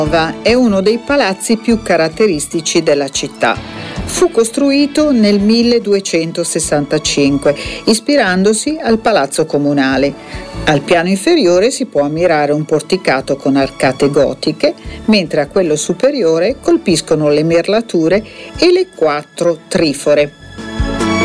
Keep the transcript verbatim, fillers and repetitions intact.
È uno dei palazzi più caratteristici della città. Fu costruito nel milleduecentosessantacinque, ispirandosi al Palazzo Comunale. Al piano inferiore si può ammirare un porticato con arcate gotiche, mentre a quello superiore colpiscono le merlature e le quattro trifore.